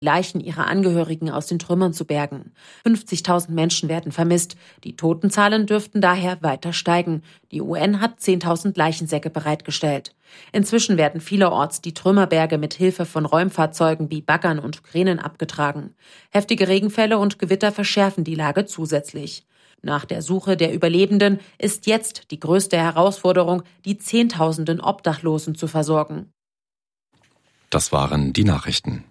Leichen ihrer Angehörigen aus den Trümmern zu bergen. 50.000 Menschen werden vermisst. Die Totenzahlen dürften daher weiter steigen. Die UN hat 10.000 Leichensäcke bereitgestellt. Inzwischen werden vielerorts die Trümmerberge mit Hilfe von Räumfahrzeugen wie Baggern und Kränen abgetragen. Heftige Regenfälle und Gewitter verschärfen die Lage zusätzlich. Nach der Suche der Überlebenden ist jetzt die größte Herausforderung, die Zehntausenden Obdachlosen zu versorgen. Das waren die Nachrichten.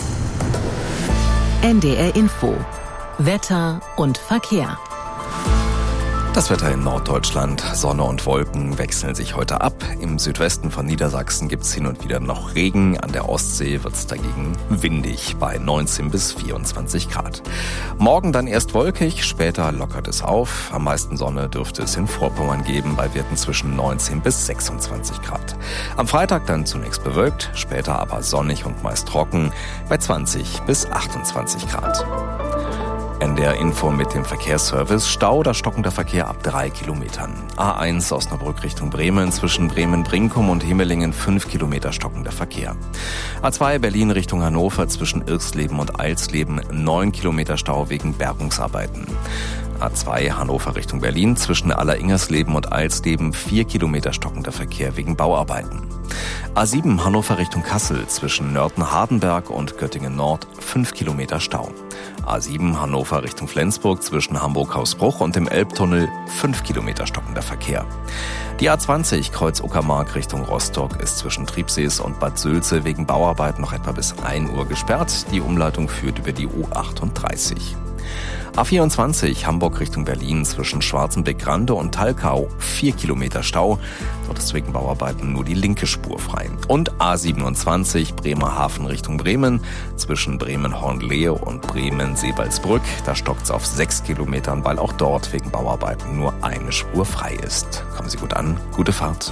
NDR Info. Wetter und Verkehr. Das Wetter in Norddeutschland, Sonne und Wolken wechseln sich heute ab. Im Südwesten von Niedersachsen gibt's hin und wieder noch Regen. An der Ostsee wird's dagegen windig bei 19 bis 24 Grad. Morgen dann erst wolkig, später lockert es auf. Am meisten Sonne dürfte es in Vorpommern geben, bei Werten zwischen 19 bis 26 Grad. Am Freitag dann zunächst bewölkt, später aber sonnig und meist trocken bei 20 bis 28 Grad. NDR Info mit dem Verkehrsservice. Stau oder stockender Verkehr ab 3 Kilometern. A1 Osnabrück Richtung Bremen, zwischen Bremen-Brinkum und Himmelingen 5 Kilometer stockender Verkehr. A2 Berlin Richtung Hannover, zwischen Irxleben und Eilsleben 9 Kilometer Stau wegen Bergungsarbeiten. A2 Hannover Richtung Berlin, zwischen Alleringersleben und Eilsleben 4 Kilometer stockender Verkehr wegen Bauarbeiten. A7 Hannover Richtung Kassel, zwischen Nörten-Hardenberg und Göttingen Nord 5 Kilometer Stau. A7 Hannover Richtung Flensburg, zwischen Hamburg-Hausbruch und dem Elbtunnel 5 Kilometer stockender Verkehr. Die A20 Kreuz Uckermark Richtung Rostock ist zwischen Triebsees und Bad Sülze wegen Bauarbeiten noch etwa bis 1 Uhr gesperrt. Die Umleitung führt über die U38. A24 Hamburg Richtung Berlin, zwischen Schwarzenbeck-Grande und Talkau 4 Kilometer Stau. Dort ist wegen Bauarbeiten nur die linke Spur frei. Und A27 Bremerhaven Richtung Bremen, zwischen Bremen-Hornlehe und Bremen-Seebaldsbrück. Da stockt's auf 6 Kilometern, weil auch dort wegen Bauarbeiten nur eine Spur frei ist. Kommen Sie gut an, gute Fahrt.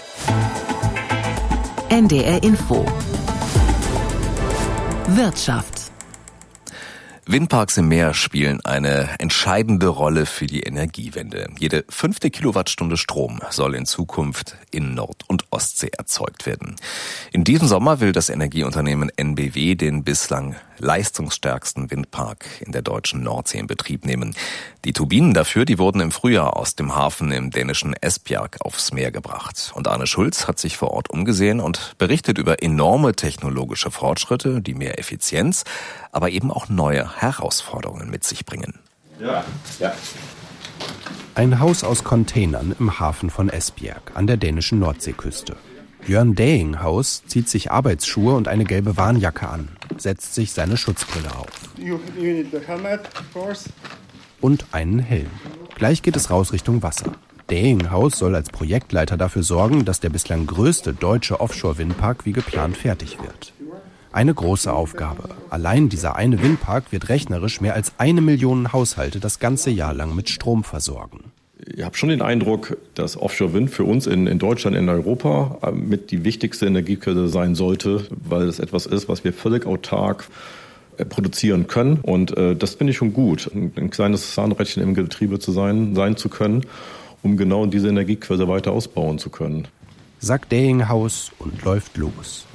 NDR Info. Wirtschaft. Windparks im Meer spielen eine entscheidende Rolle für die Energiewende. Jede 5. Kilowattstunde Strom soll in Zukunft in Nord- und Ostsee erzeugt werden. In diesem Sommer will das Energieunternehmen NBW den bislang leistungsstärksten Windpark in der deutschen Nordsee in Betrieb nehmen. Die Turbinen dafür, die wurden im Frühjahr aus dem Hafen im dänischen Esbjerg aufs Meer gebracht. Und Arne Schulz hat sich vor Ort umgesehen und berichtet über enorme technologische Fortschritte, die mehr Effizienz, aber eben auch neue Herausforderungen mit sich bringen. Ja. Ein Haus aus Containern im Hafen von Esbjerg an der dänischen Nordseeküste. Jörn Dayinghaus zieht sich Arbeitsschuhe und eine gelbe Warnjacke an, setzt sich seine Schutzbrille auf. Und einen Helm. Gleich geht es raus Richtung Wasser. Dayinghaus soll als Projektleiter dafür sorgen, dass der bislang größte deutsche Offshore-Windpark wie geplant fertig wird. Eine große Aufgabe. Allein dieser eine Windpark wird rechnerisch mehr als 1 Million Haushalte das ganze Jahr lang mit Strom versorgen. Ich habe schon den Eindruck, dass Offshore-Wind für uns in Deutschland, in Europa mit die wichtigste Energiequelle sein sollte, weil es etwas ist, was wir völlig autark produzieren können. Und das finde ich schon gut, ein kleines Zahnrädchen im Getriebe sein zu können, um genau diese Energiequelle weiter ausbauen zu können. Sagt Dayinghaus und läuft los.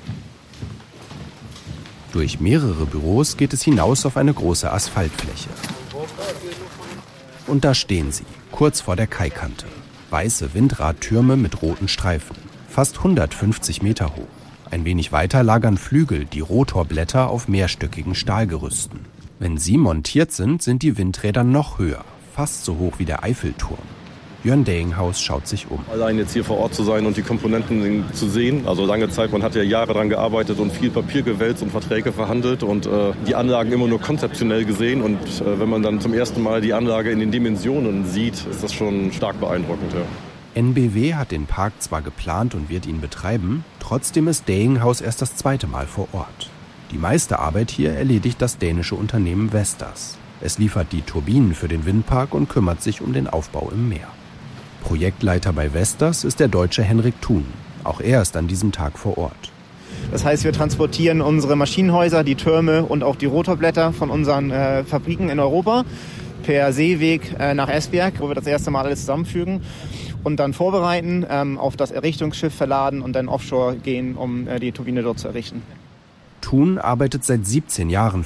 Durch mehrere Büros geht es hinaus auf eine große Asphaltfläche. Und da stehen sie, kurz vor der Kaikante. Weiße Windradtürme mit roten Streifen, fast 150 Meter hoch. Ein wenig weiter lagern Flügel, die Rotorblätter auf mehrstöckigen Stahlgerüsten. Wenn sie montiert sind, sind die Windräder noch höher, fast so hoch wie der Eiffelturm. Jörn Dayinghaus schaut sich um. Allein jetzt hier vor Ort zu sein und die Komponenten zu sehen, also lange Zeit, man hat ja Jahre daran gearbeitet und viel Papier gewälzt und Verträge verhandelt und die Anlagen immer nur konzeptionell gesehen und wenn man dann zum ersten Mal die Anlage in den Dimensionen sieht, ist das schon stark beeindruckend. Ja. NBW hat den Park zwar geplant und wird ihn betreiben, trotzdem ist Dayinghaus erst das 2. Mal vor Ort. Die meiste Arbeit hier erledigt das dänische Unternehmen Vestas. Es liefert die Turbinen für den Windpark und kümmert sich um den Aufbau im Meer. Projektleiter bei Vestas ist der Deutsche Henrik Thun. Auch er ist an diesem Tag vor Ort. Das heißt, wir transportieren unsere Maschinenhäuser, die Türme und auch die Rotorblätter von unseren Fabriken in Europa per Seeweg nach Esbjerg, wo wir das erste Mal alles zusammenfügen und dann vorbereiten, auf das Errichtungsschiff verladen und dann offshore gehen, um die Turbine dort zu errichten. Thun arbeitet seit 17 Jahren